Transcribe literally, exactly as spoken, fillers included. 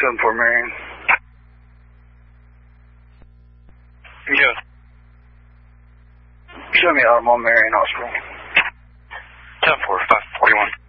seven four Marion. Yeah. Show me Automobile Marion Hospital. ten four, five forty-one.